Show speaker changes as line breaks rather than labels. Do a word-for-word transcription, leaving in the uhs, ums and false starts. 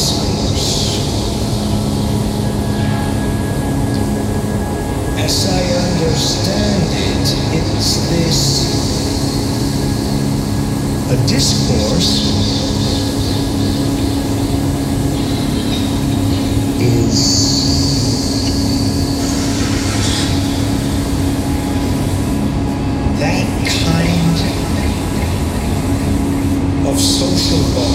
discourse. As I understand it, it's this a discourse